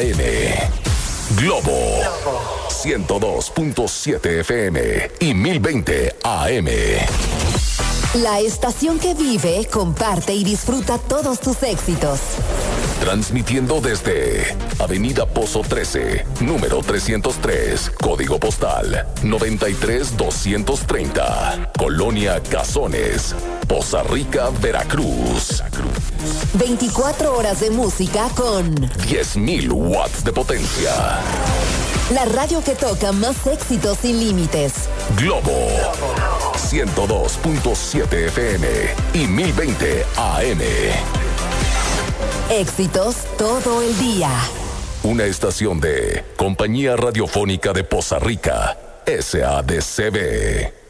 AM. Globo 102.7 FM y 1020 AM. La estación que vive, comparte y disfruta todos tus éxitos. Transmitiendo desde Avenida Pozo 13, número 303, código postal 93230, Colonia Cazones, Poza Rica, Veracruz. 24 horas de música con 10.000 watts de potencia. La radio que toca más éxitos sin límites. Globo 102.7 FM y 1020 AM. Éxitos todo el día. Una estación de Compañía Radiofónica de Poza Rica, SADCB.